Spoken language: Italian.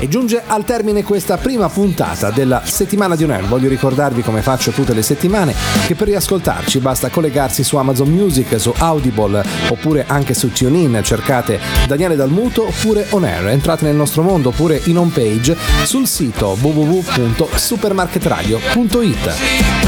E giunge al termine questa prima puntata della settimana di On Air. Voglio ricordarvi, come faccio tutte le settimane, che per riascoltarci basta collegarsi su Amazon Music, su Audible oppure anche su TuneIn. Cercate Daniele Dalmuto oppure On Air. Entrate nel nostro mondo oppure in home page sul sito www.supermarketradio.it.